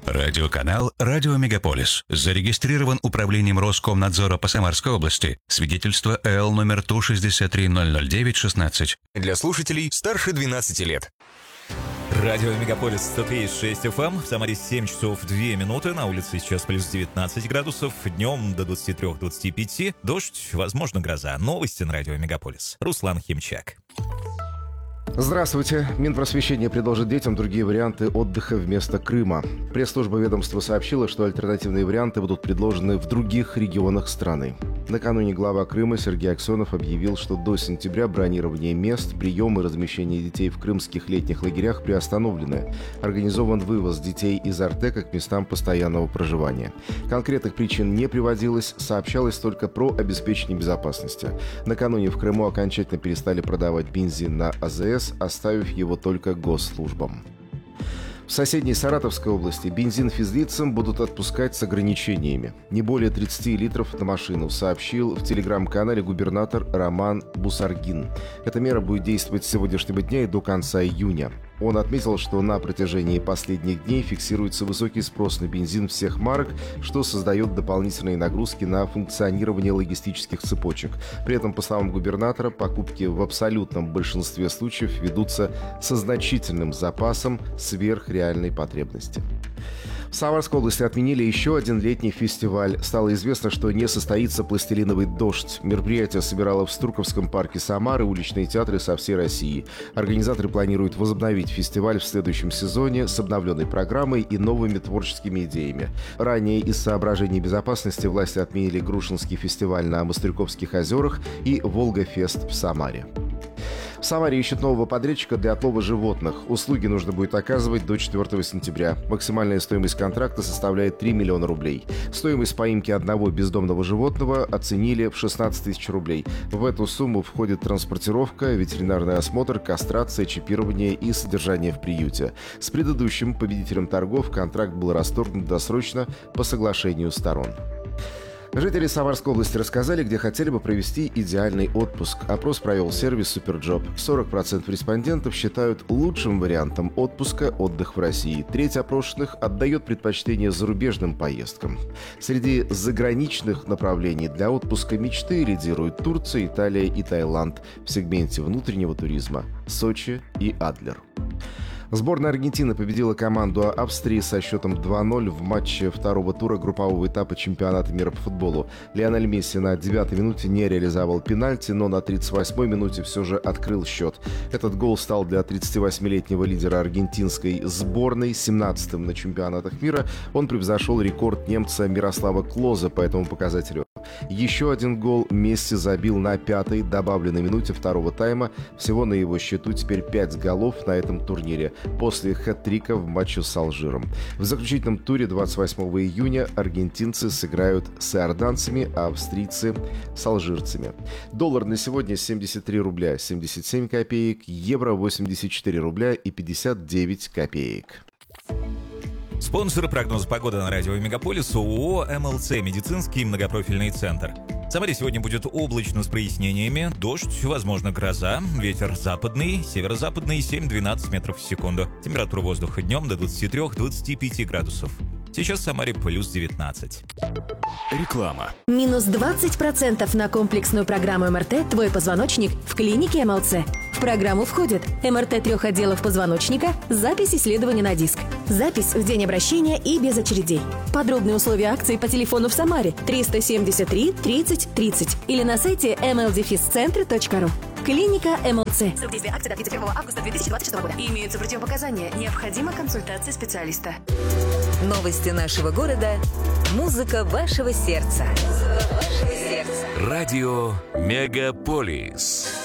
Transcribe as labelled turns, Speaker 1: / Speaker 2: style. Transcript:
Speaker 1: Радиоканал «Радио Мегаполис» зарегистрирован Управлением Роскомнадзора по Самарской области. Свидетельство ЭЛ номер Ту-63-009-16.
Speaker 2: Для слушателей старше 12 лет.
Speaker 3: Радио Мегаполис 103,6 FM. В Самаре 7 часов 2 минуты. На улице сейчас плюс 19 градусов. Днем до 23-25. Дождь, возможно, гроза. Новости на Радио Мегаполис. Руслан Химчак.
Speaker 4: Здравствуйте. Минпросвещение предложит детям другие варианты отдыха вместо Крыма. Пресс-служба ведомства сообщила, что альтернативные варианты будут предложены в других регионах страны. Накануне глава Крыма Сергей Аксенов объявил, что до сентября бронирование мест, прием и размещение детей в крымских летних лагерях приостановлены. Организован вывоз детей из Артека к местам постоянного проживания. Конкретных причин не приводилось, сообщалось только про обеспечение безопасности. Накануне в Крыму окончательно перестали продавать бензин на АЗС, оставив его только госслужбам. В соседней Саратовской области бензин физлицам будут отпускать с ограничениями. Не более 30 литров на машину, сообщил в телеграм-канале губернатор Роман Бусаргин. Эта мера будет действовать с сегодняшнего дня и до конца июня. Он отметил, что на протяжении последних дней фиксируется высокий спрос на бензин всех марок, что создает дополнительные нагрузки на функционирование логистических цепочек. При этом, по словам губернатора, покупки в абсолютном большинстве случаев ведутся со значительным запасом сверх реальной потребности. В Самарской области отменили еще один летний фестиваль. Стало известно, что не состоится «Пластилиновый дождь». Мероприятие собирало в Струковском парке Самары уличные театры со всей России. Организаторы планируют возобновить фестиваль в следующем сезоне с обновленной программой и новыми творческими идеями. Ранее из соображений безопасности власти отменили Грушинский фестиваль на Мостряковских озерах и Волга-фест в Самаре. В Самаре ищут нового подрядчика для отлова животных. Услуги нужно будет оказывать до 4 сентября. Максимальная стоимость контракта составляет 3 миллиона рублей. Стоимость поимки одного бездомного животного оценили в 16 тысяч рублей. В эту сумму входит транспортировка, ветеринарный осмотр, кастрация, чипирование и содержание в приюте. С предыдущим победителем торгов контракт был расторгнут досрочно по соглашению сторон. Жители Самарской области рассказали, где хотели бы провести идеальный отпуск. Опрос провел сервис «Суперджоп». 40% респондентов считают лучшим вариантом отпуска отдых в России. Треть опрошенных отдает предпочтение зарубежным поездкам. Среди заграничных направлений для отпуска мечты лидируют Турция, Италия и Таиланд. В сегменте внутреннего туризма – Сочи и Адлер. Сборная Аргентины победила команду Австрии со счетом 2-0 в матче второго тура группового этапа чемпионата мира по футболу. Лионель Месси на 9-й минуте не реализовал пенальти, но на 38-й минуте все же открыл счет. Этот гол стал для 38-летнего лидера аргентинской сборной 17-м на чемпионатах мира. Он превзошел рекорд немца Мирослава Клоза по этому показателю. Еще один гол Месси забил на 5-й добавленной минуте второго тайма. Всего на его счету теперь 5 голов на этом турнире, после хэт-трика в матче с Алжиром. В заключительном туре 28 июня аргентинцы сыграют с иорданцами, а австрийцы с алжирцами. Доллар на сегодня 73 рубля 77 копеек, евро 84 рубля и 59 копеек.
Speaker 3: Спонсор прогноза погоды на радио Мегаполис ООО «МЛЦ» медицинский многопрофильный центр. В Самаре сегодня будет облачно с прояснениями, дождь, возможно, гроза, ветер западный, северо-западный 7-12 метров в секунду. Температура воздуха днем до 23-25 градусов. Сейчас в Самаре плюс 19.
Speaker 2: Реклама.
Speaker 5: Минус 20% на комплексную программу МРТ «Твой позвоночник» в клинике МЛЦ. В программу входит МРТ 3 отделов позвоночника, запись исследования на диск, запись в день обращения и без очередей. Подробные условия акции по телефону в Самаре 373 30 30 или на сайте mldefiscentre.ru. Клиника МЛЦ.
Speaker 6: Срок действия акции до 31 августа 2026 года. Имеются противопоказания. Необходима консультация специалиста.
Speaker 7: Новости нашего города. Музыка вашего сердца.
Speaker 2: Радио Мегаполис.